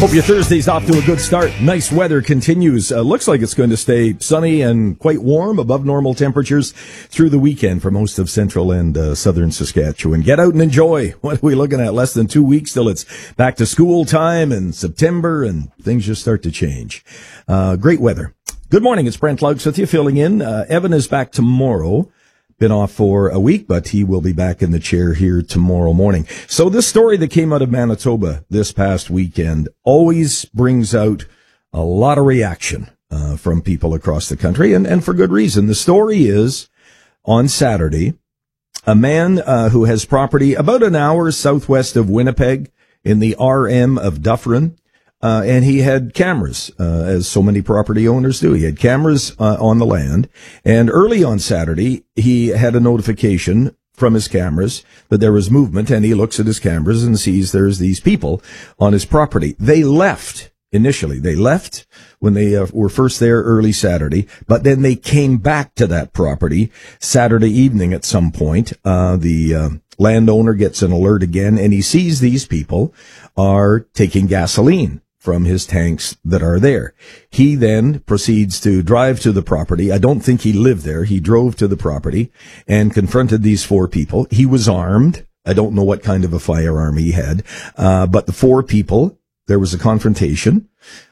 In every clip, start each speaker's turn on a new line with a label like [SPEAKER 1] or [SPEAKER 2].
[SPEAKER 1] Hope your Thursday's off to a good start. Nice weather continues. Looks like it's going to stay sunny and quite warm, above normal temperatures through the weekend for most of central and southern Saskatchewan. Get out and enjoy. What are we looking at? Less than 2 weeks till it's back to school time in September, and things just start to change. Great weather. Good morning. It's Brent Lugs with you, filling in. Evan is back tomorrow. Been off for a week, but he will be back in the chair here tomorrow morning. So this story that came out of Manitoba this past weekend always brings out a lot of reaction from people across the country, and for good reason. The story is, on Saturday, a man who has property about an hour southwest of Winnipeg in the RM of Dufferin, and he had cameras, as so many property owners do. He had cameras on the land, and early on Saturday, he had a notification from his cameras that there was movement, and he looks at his cameras and sees there's these people on his property. They left initially. They left when they were first there early Saturday, but then they came back to that property Saturday evening at some point. The landowner gets an alert again, and he sees these people are taking gasoline from his tanks that are there. He then proceeds to drive to the property. I don't think he lived there. He drove to the property and confronted these four people. He was armed. I don't know what kind of a firearm he had, but the four people, there was a confrontation.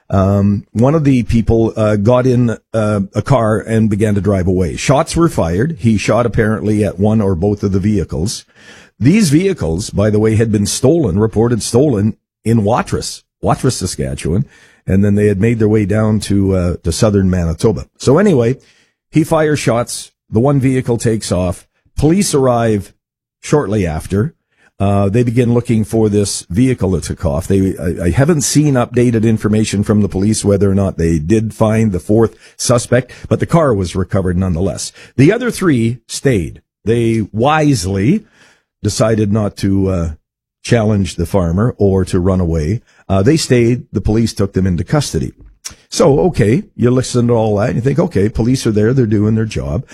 [SPEAKER 1] One of the people got in a car and began to drive away. Shots were fired. He shot apparently at one or both of the vehicles. These vehicles, by the way, had been stolen, reported stolen in Watrous, Saskatchewan, and then they had made their way down to southern Manitoba. So anyway, he fires shots. The one vehicle takes off. Police arrive shortly after. They begin looking for this vehicle that took off. I haven't seen updated information from the police whether or not they did find the fourth suspect, but the car was recovered nonetheless. The other three stayed. They wisely decided not to challenge the farmer or to run away. They stayed. The police took them into custody. So, okay, you listen to all that and you think, okay, police are there. They're doing their job.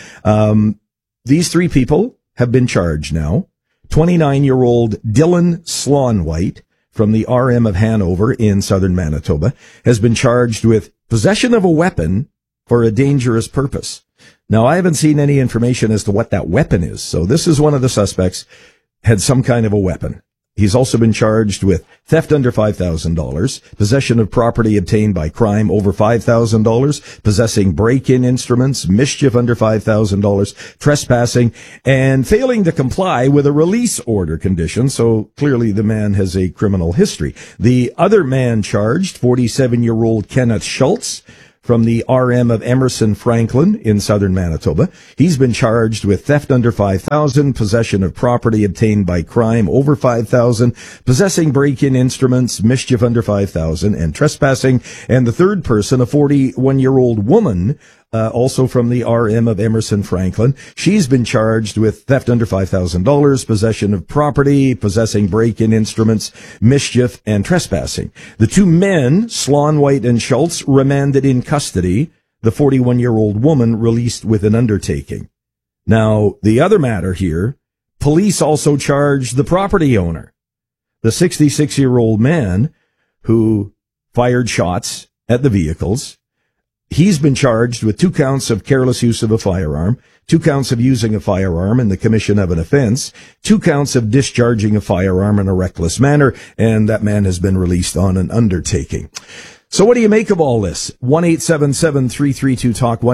[SPEAKER 1] These three people have been charged now. 29-year-old Dylan Slaunwhite from the RM of Hanover in southern Manitoba has been charged with possession of a weapon for a dangerous purpose. Now, I haven't seen any information as to what that weapon is. So this is one of the suspects, had some kind of a weapon. He's also been charged with theft under $5,000, possession of property obtained by crime over $5,000, possessing break-in instruments, mischief under $5,000, trespassing, and failing to comply with a release order condition. So clearly the man has a criminal history. The other man charged, 47-year-old Kenneth Schultz, from the RM of Emerson Franklin in southern Manitoba. He's been charged with theft under $5,000, possession of property obtained by crime over $5,000, possessing break-in instruments, mischief under $5,000, and trespassing. And the third person, a 41-year-old woman, also from the RM of Emerson Franklin. She's been charged with theft under $5,000, possession of property, possessing break-in instruments, mischief, and trespassing. The two men, Slaunwhite and Schultz, remanded in custody. The 41-year-old woman released with an undertaking. Now, the other matter here, police also charged the property owner, the 66-year-old man who fired shots at the vehicles. He's been charged with 2 counts of careless use of a firearm, 2 counts of using a firearm in the commission of an offense, 2 counts of discharging a firearm in a reckless manner, and that man has been released on an undertaking. So what do you make of all this? 1-877-332-TALK,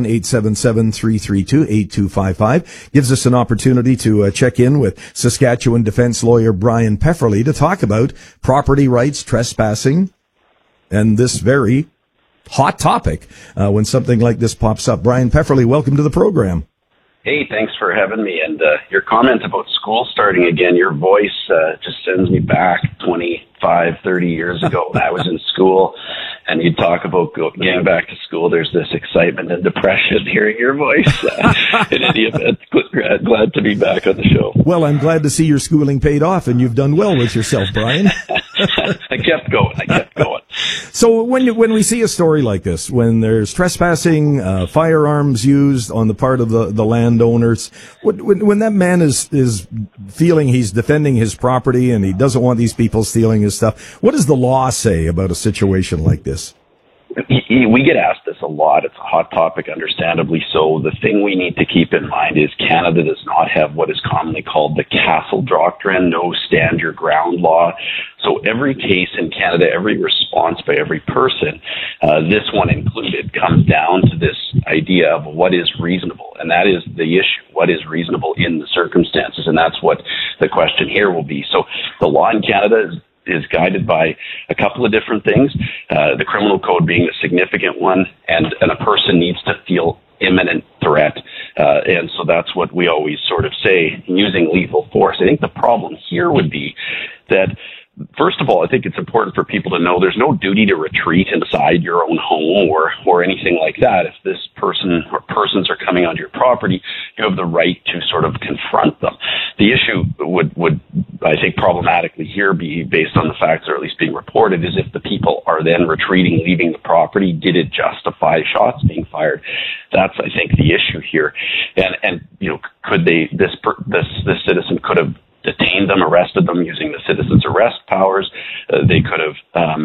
[SPEAKER 1] 1-877-332-8255 gives us an opportunity to check in with Saskatchewan defense lawyer Brian Pefferly to talk about property rights, trespassing, and this very hot topic when something like this pops up. Brian Pefferly, welcome to the program.
[SPEAKER 2] Hey, thanks for having me. And your comment about school starting again, your voice just sends me back 25, 30 years ago when I was in school. And you talk about getting back to school. There's this excitement and depression hearing your voice. In any event, glad to be back on the show.
[SPEAKER 1] Well, I'm glad to see your schooling paid off and you've done well with yourself, Brian.
[SPEAKER 2] I kept going.
[SPEAKER 1] So when we see a story like this, when there's trespassing, firearms used on the part of the landowners, when that man is feeling he's defending his property and he doesn't want these people stealing his stuff, what does the law say about a situation like this?
[SPEAKER 2] We get asked this a lot. It's a hot topic, understandably so. The thing we need to keep in mind is Canada does not have what is commonly called the castle doctrine, no stand your ground law. So every case in Canada, every response by every person, this one included, comes down to this idea of what is reasonable. And that is the issue. What is reasonable in the circumstances? And that's what the question here will be. So the law in Canada is guided by a couple of different things, the criminal code being the significant one, and a person needs to feel imminent threat. And so that's what we always sort of say, using lethal force. I think the problem here would be that, first of all, I think it's important for people to know there's no duty to retreat inside your own home or anything like that. If this person or persons are coming onto your property, you have the right to sort of confront them. The issue would I think, problematically here be based on the facts that are at least being reported, is if the people are then retreating, leaving the property, did it justify shots being fired? That's, I think, the issue here. And you know, could this citizen could have detained them, arrested them using the citizen's arrest powers. They could have,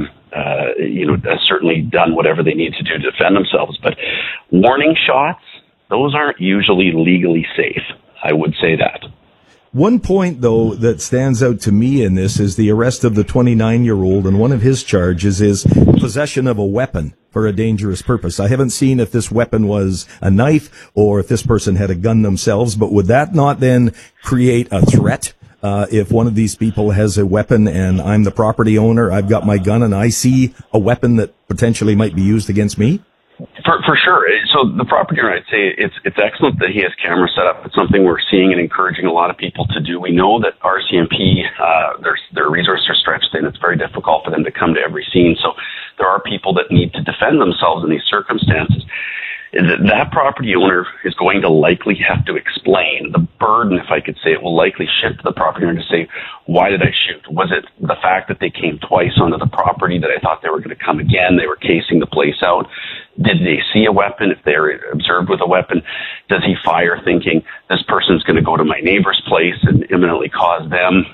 [SPEAKER 2] certainly done whatever they need to do to defend themselves. But warning shots, those aren't usually legally safe. I would say that.
[SPEAKER 1] One point, though, that stands out to me in this is the arrest of the 29-year-old, and one of his charges is possession of a weapon for a dangerous purpose. I haven't seen if this weapon was a knife or if this person had a gun themselves, but would that not then create a threat? If one of these people has a weapon and I'm the property owner, I've got my gun and I see a weapon that potentially might be used against me?
[SPEAKER 2] For sure. So the property owner, I'd say it's excellent that he has cameras set up. It's something we're seeing and encouraging a lot of people to do. We know that RCMP, their resources are stretched thin. It's very difficult for them to come to every scene. So there are people that need to defend themselves in these circumstances. That property owner is going to likely have to explain. The burden, if I could say it, will likely shift to the property owner to say, why did I shoot? Was it the fact that they came twice onto the property that I thought they were going to come again? They were casing the place out. Did they see a weapon? If they were observed with a weapon, does he fire thinking this person's going to go to my neighbor's place and imminently cause them,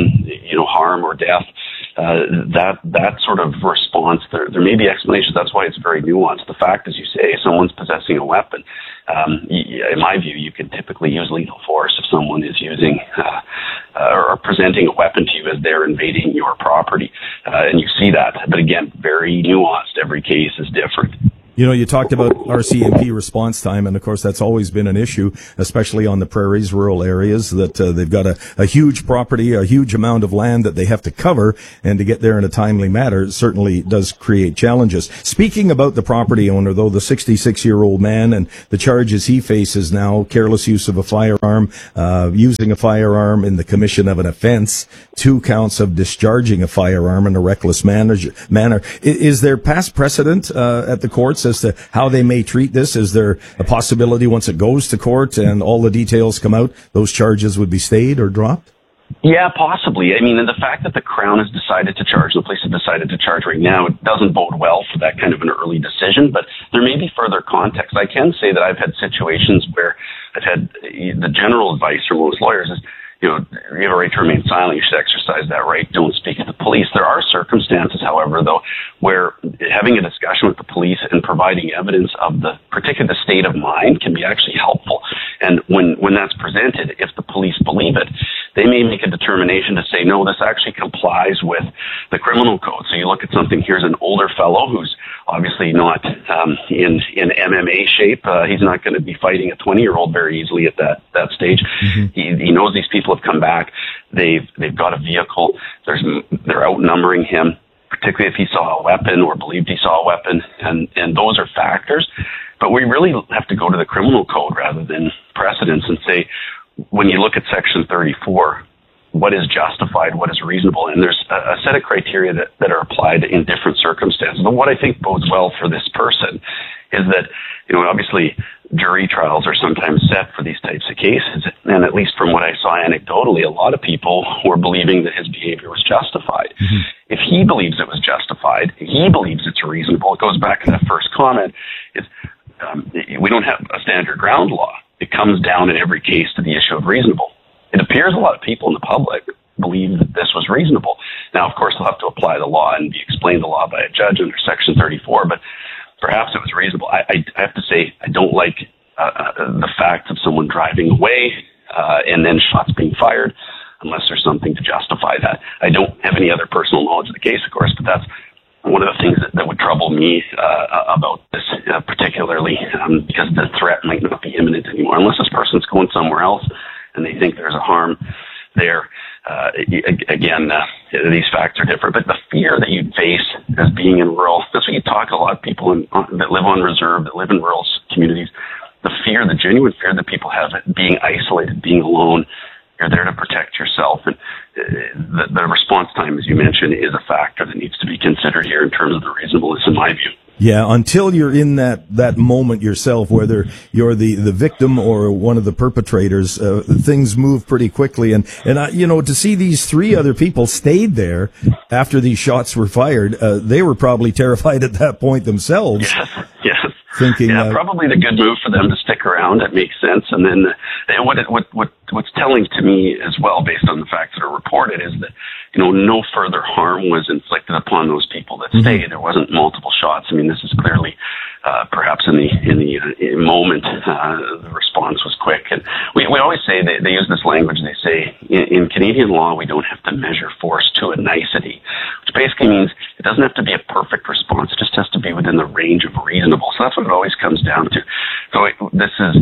[SPEAKER 2] harm or death? That sort of response, there may be explanations. That's why it's very nuanced. The fact, as you say, if someone's possessing a weapon, in my view, you can typically use lethal force if someone is using or presenting a weapon to you as they're invading your property. And you see that. But again, very nuanced. Every case is different.
[SPEAKER 1] You know, you talked about RCMP response time, and of course that's always been an issue, especially on the prairies, rural areas, that they've got a huge property, a huge amount of land that they have to cover, and to get there in a timely manner certainly does create challenges. Speaking about the property owner, though, the 66-year-old man and the charges he faces now, careless use of a firearm, using a firearm in the commission of an offense, 2 counts of discharging a firearm in a reckless manner. Is there past precedent at the courts as to how they may treat this? Is there a possibility once it goes to court and all the details come out, those charges would be stayed or dropped?
[SPEAKER 2] Yeah, possibly. I mean, and the fact that the Crown has decided to charge, the police have decided to charge right now, it doesn't bode well for that kind of an early decision, but there may be further context. I can say that I've had situations where I've had the general advice from most lawyers is, you have a right to remain silent. You should exercise that right. Don't speak to the police. There are circumstances, however, though, where having a discussion with the police and providing evidence of the particular state of mind can be actually helpful. And when that's presented, if the police believe it, they may make a determination to say, no, this actually complies with the criminal code. So you look at something, here's an older fellow who's obviously not in MMA shape. He's not going to be fighting a 20-year-old very easily at that stage. Mm-hmm. He knows these people have come back. They've got a vehicle. They're outnumbering him, particularly if he saw a weapon or believed he saw a weapon. And those are factors. But we really have to go to the criminal code rather than precedents and say, when you look at Section 34, what is justified, what is reasonable, and there's a set of criteria that are applied in different circumstances. But what I think bodes well for this person is that, obviously jury trials are sometimes set for these types of cases, and at least from what I saw anecdotally, a lot of people were believing that his behavior was justified. Mm-hmm. if he believes it was justified, he believes it's reasonable. It goes back to that first comment. We don't have a standard ground law. It comes down in every case to the issue of reasonable. It appears a lot of people in the public believe that this was reasonable. Now, of course, they'll have to apply the law and be explained the law by a judge under Section 34, but perhaps it was reasonable. I have to say, I don't like the fact of someone driving away and then shots being fired unless there's something to justify that. I don't have any other personal knowledge of the case, of course, but that's one of the things that would trouble me about this particularly, because the threat might not be imminent anymore. Unless this person's going somewhere else and they think there's a harm there. Again, these facts are different. But the fear that you face as being in rural, that's what you talk to a lot of people that live on reserve, that live in rural communities. The fear, the genuine fear that people have at being isolated, being alone. You're there to protect yourself. And the response time, as you mentioned, is a factor that needs to be considered here in terms of the reasonableness, in my view.
[SPEAKER 1] Yeah, until you're in that moment yourself, whether you're the victim or one of the perpetrators, things move pretty quickly. And to see these three other people stayed there after these shots were fired, they were probably terrified at that point themselves.
[SPEAKER 2] Yes.
[SPEAKER 1] Thinking,
[SPEAKER 2] probably the good move for them to stick around. It makes sense. And then what's telling to me as well, based on the facts that are reported, is that no further harm was inflicted upon those people that stayed. There wasn't multiple shots. I mean, this is clearly perhaps in the moment the response was quick. And we always say they use this language. They say in Canadian law we don't have to measure force to a nicety, which basically means it doesn't have to be a perfect response. It just has to be within the range of reasonable. So that's what it always comes down to. So this is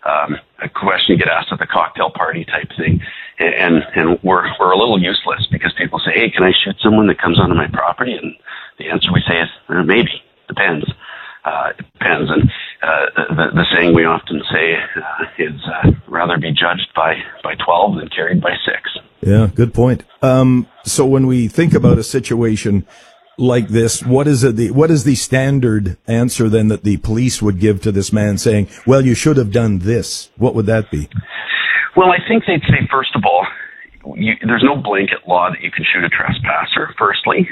[SPEAKER 2] a question you get asked at the cocktail party type thing, and we're a little useless because people say, "Hey, can I shoot someone that comes onto my property?" And the answer we say is maybe, depends. It depends, and the saying we often say is rather be judged by 12 than carried by 6.
[SPEAKER 1] Yeah, good point. So when we think about a situation like this, what is the standard answer then that the police would give to this man saying, well, you should have done this? What would that be?
[SPEAKER 2] Well, I think they'd say, first of all, there's no blanket law that you can shoot a trespasser, firstly.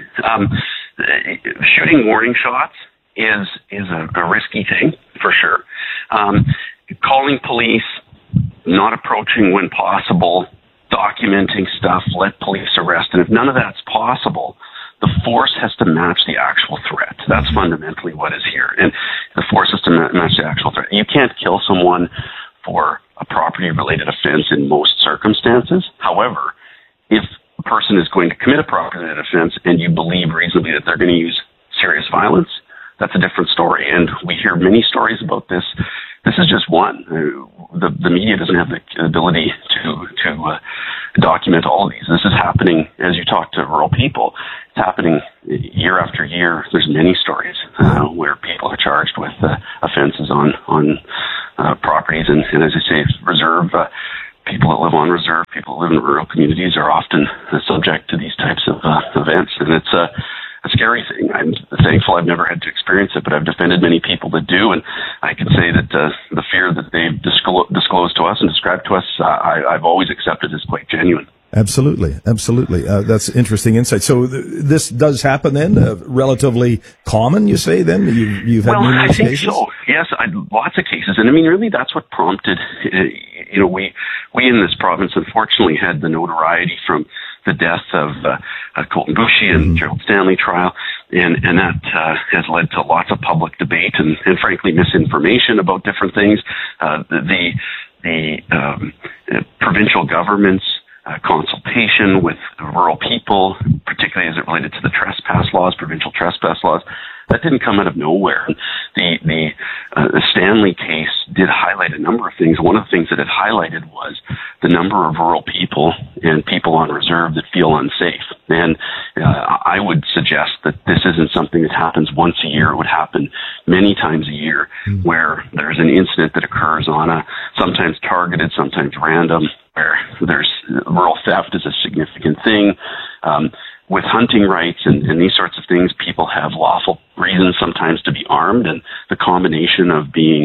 [SPEAKER 2] Shooting warning shots is a risky thing, for sure. Calling police, not approaching when possible, documenting stuff, let police arrest, and if none of that's possible, the force has to match the actual threat. That's fundamentally what is here. And the force has to match the actual threat. You can't kill someone for a property-related offense in most circumstances. However, if a person is going to commit a property-related offense and you believe reasonably that they're going to use serious violence, that's a different story. And we hear many stories about this. This is just one. The media doesn't have the ability to document all of these. This is happening as you talk to rural people. It's happening year after year. There's many stories where people are charged with offenses on properties, and as I say, reserve. People that live on reserve, people that live in rural communities are often subject to these types of events, and it's a scary thing. I'm thankful I've never had to experience it, but I've defended many people that do, and I can say that the fear that they've disclosed to us and described to us, I've always accepted as quite genuine.
[SPEAKER 1] Absolutely. That's interesting insight. So this does happen then, relatively common, you say then? You've had numerous cases?
[SPEAKER 2] Well, I think so. Yes, lots of cases. And I mean, really that's what prompted, we in this province unfortunately had the notoriety from the death of Colton Boushie and Gerald Stanley trial, and that has led to lots of public debate and frankly misinformation about different things. The provincial government's consultation with rural people, particularly as it related to the trespass laws, provincial trespass laws, that didn't come out of nowhere. The Stanley case did highlight a number of things. One of the things that it highlighted was the number of rural people and people on reserve that feel unsafe. And I would suggest that this isn't something that happens once a year. It would happen many times a year where there's an incident that occurs on a sometimes targeted, sometimes random, where there's rural theft is a significant thing. With hunting rights and these sorts of things, people have lawful reasons sometimes to be armed, and the combination of being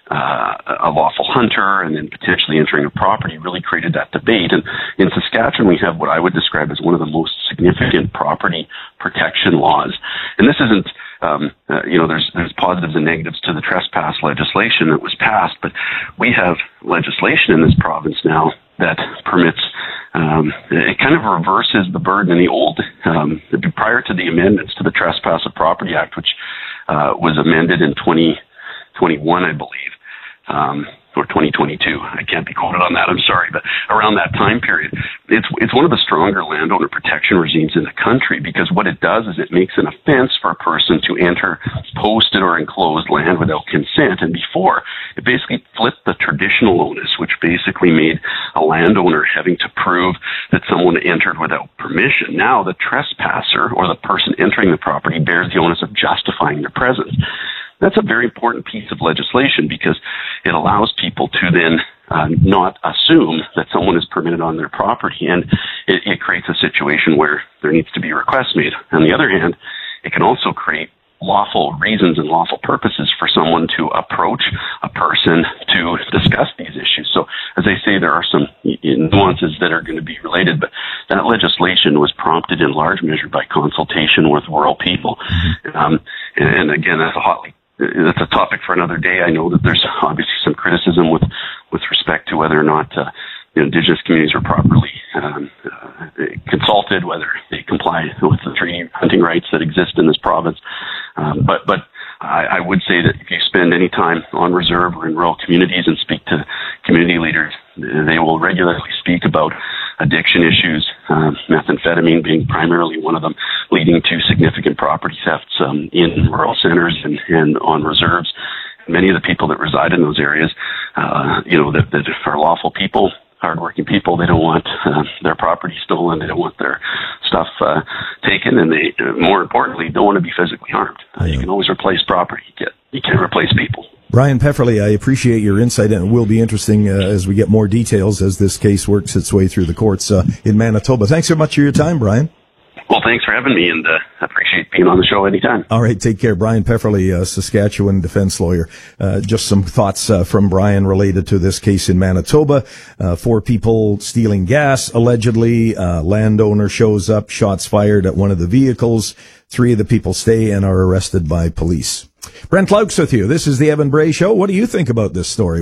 [SPEAKER 2] a lawful hunter and then potentially entering a property really created that debate. And in Saskatchewan, we have what I would describe as one of the most significant property protection laws. And this isn't, there's positives and negatives to the trespass legislation that was passed, but we have legislation in this province now that permits, it kind of reverses the burden in the old, prior to the amendments to the Trespass of Property Act, which was amended in 2021, I believe, or 2022. I can't be quoted on that, I'm sorry, but around that time period, it's one of the stronger landowner protection regimes in the country, because what it does is it makes an offense for a person to enter posted or enclosed land without consent. And before, it basically flipped the traditional onus, which basically made a landowner having to prove that someone entered without permission. Now the trespasser, or the person entering the property, bears the onus of justifying their presence. That's a very important piece of legislation, because it allows people to then not assume that someone is permitted on their property, and it creates a situation where there needs to be a request made. On the other hand, it can also create lawful reasons and lawful purposes for someone to approach a person to discuss these issues. So, as I say, there are some nuances that are going to be related, but that legislation was prompted in large measure by consultation with rural people. And again, that's a topic for another day. I know that there's obviously some criticism with respect to whether or not Indigenous communities are properly consulted, whether they comply with the treaty hunting rights that exist in this province. But I would say that if you spend any time on reserve or in rural communities and speak to community leaders, they will regularly speak about addiction issues, methamphetamine being primarily one of them, leading to significant property thefts in rural centers and on reserves. Many of the people that reside in those areas, that are lawful people, hardworking people, they don't want their property stolen, they don't want their stuff taken, and they, more importantly, don't want to be physically harmed. You can always replace property. You can't replace people.
[SPEAKER 1] Brian Pefferly, I appreciate your insight, and it will be interesting as we get more details as this case works its way through the courts in Manitoba. Thanks so much for your time, Brian.
[SPEAKER 2] Well, thanks for having me, and I appreciate being on the show anytime.
[SPEAKER 1] All right, take care. Brian Pefferly, Saskatchewan defense lawyer. Just some thoughts from Brian related to this case in Manitoba. 4 people stealing gas, allegedly. Landowner shows up, shots fired at one of the vehicles. 3 of the people stay and are arrested by police. Brent Laux with you. This is the Evan Bray Show. What do you think about this story?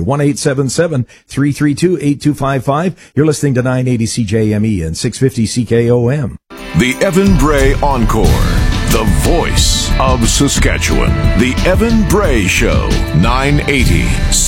[SPEAKER 1] 1-877-332-8255. You're listening to 980 CJME and 650 CKOM.
[SPEAKER 3] The Evan Bray Encore. The voice of Saskatchewan. The Evan Bray Show. 980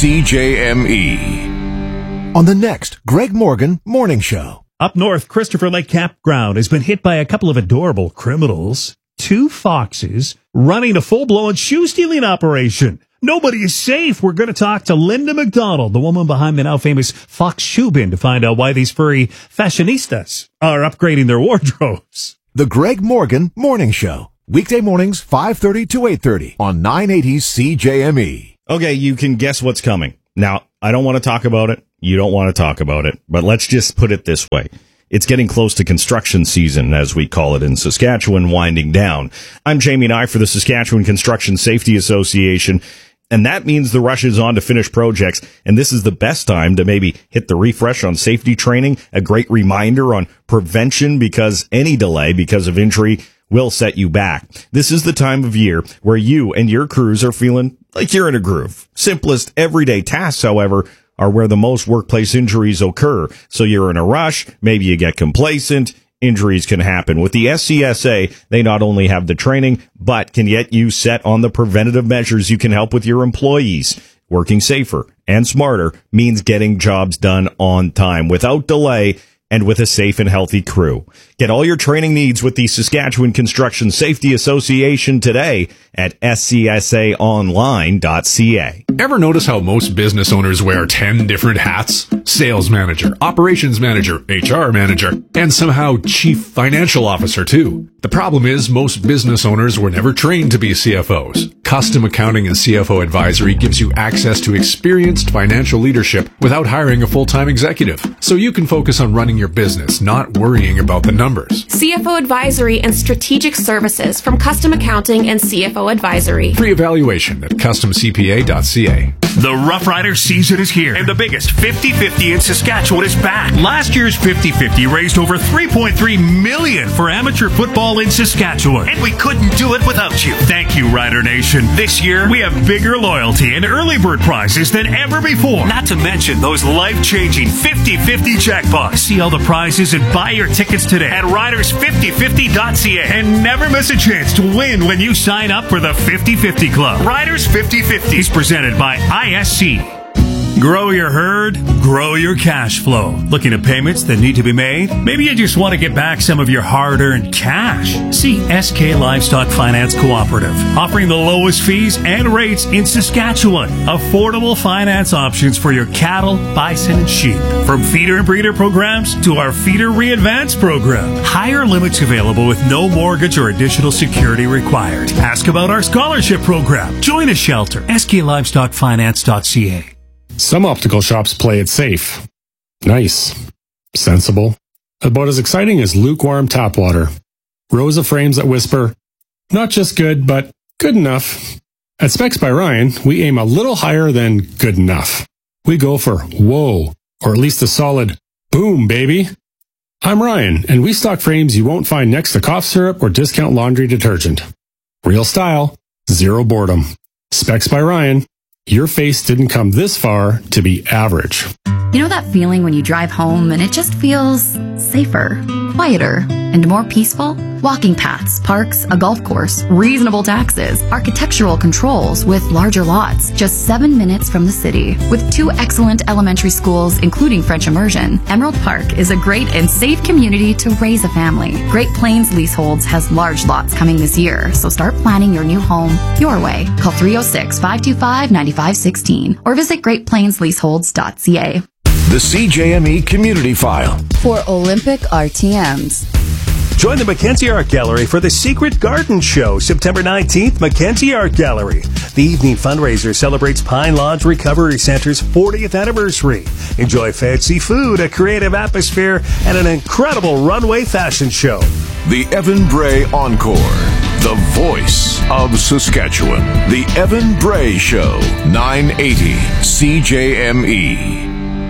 [SPEAKER 3] CJME.
[SPEAKER 4] On the next Greg Morgan Morning Show.
[SPEAKER 5] Up north, Christopher Lake Campground has been hit by a couple of adorable criminals. 2 foxes running a full-blown shoe-stealing operation. Nobody is safe. We're going to talk to Linda McDonald, the woman behind the now famous Fox Shoe Bin, to find out why these furry fashionistas are upgrading their wardrobes.
[SPEAKER 4] The Greg Morgan Morning Show. Weekday mornings, 5:30 to 8:30 on 980 CJME.
[SPEAKER 6] Okay, you can guess what's coming. Now, I don't want to talk about it. You don't want to talk about it. But let's just put it this way. It's getting close to construction season, as we call it in Saskatchewan, winding down. I'm Jamie Nye for the Saskatchewan Construction Safety Association, and that means the rush is on to finish projects, and this is the best time to maybe hit the refresh on safety training, a great reminder on prevention, because any delay because of injury will set you back. This is the time of year where you and your crews are feeling like you're in a groove. Simplest everyday tasks, however, are where the most workplace injuries occur. So you're in a rush, maybe you get complacent, injuries can happen. With the SCSA, they not only have the training, but can get you set on the preventative measures you can help with your employees. Working safer and smarter means getting jobs done on time, without delay, and with a safe and healthy crew. Get all your training needs with the Saskatchewan Construction Safety Association today at scsaonline.ca.
[SPEAKER 7] Ever notice how most business owners wear 10 different hats? Sales manager, operations manager, HR manager, and somehow chief financial officer too. The problem is most business owners were never trained to be CFOs. Custom Accounting and CFO Advisory gives you access to experienced financial leadership without hiring a full-time executive. So you can focus on running your business, not worrying about the numbers.
[SPEAKER 8] CFO Advisory and Strategic Services from Custom Accounting and CFO Advisory.
[SPEAKER 7] Free evaluation at customcpa.ca.
[SPEAKER 9] The Rough Rider season is here, and the biggest 50-50 in Saskatchewan is back. Last year's 50-50 raised over $3.3 million for amateur football in Saskatchewan, and we couldn't do it without you. Thank you, Rider Nation. This year, we have bigger loyalty and early bird prizes than ever before. Not to mention those life-changing 50-50 jackpots. See all the prizes and buy your tickets today at riders5050.ca, and never miss a chance to win when you sign up for the 50-50 Club. Riders 50-50 is presented by ISC. Grow your herd, grow your cash flow. Looking at payments that need to be made? Maybe you just want to get back some of your hard-earned cash. See SK Livestock Finance Cooperative, offering the lowest fees and rates in Saskatchewan. Affordable finance options for your cattle, bison, and sheep. From feeder and breeder programs to our feeder re-advance program. Higher limits available with no mortgage or additional security required. Ask about our scholarship program. Join a shelter. SKLivestockFinance.ca.
[SPEAKER 10] Some optical shops play it safe. Nice. Sensible. About as exciting as lukewarm tap water. Rows of frames that whisper, not just good, but good enough. At Specs by Ryan, we aim a little higher than good enough. We go for whoa, or at least a solid boom, baby. I'm Ryan, and we stock frames you won't find next to cough syrup or discount laundry detergent. Real style, zero boredom. Specs by Ryan. Your face didn't come this far to be average.
[SPEAKER 11] You know that feeling when you drive home and it just feels safer, quieter, and more peaceful? Walking paths, parks, a golf course, reasonable taxes, architectural controls with larger lots, just 7 minutes from the city. With 2 excellent elementary schools, including French immersion, Emerald Park is a great and safe community to raise a family. Great Plains Leaseholds has large lots coming this year, so start planning your new home your way. Call 306-525-9516 or visit greatplainsleaseholds.ca.
[SPEAKER 4] The CJME Community File.
[SPEAKER 12] For Olympic RTMs.
[SPEAKER 13] Join the Mackenzie Art Gallery for the Secret Garden Show, September 19th, Mackenzie Art Gallery. The evening fundraiser celebrates Pine Lodge Recovery Center's 40th anniversary. Enjoy fancy food, a creative atmosphere, and an incredible runway fashion show.
[SPEAKER 3] The Evan Bray Encore. The voice of Saskatchewan. The Evan Bray Show, 980 CJME.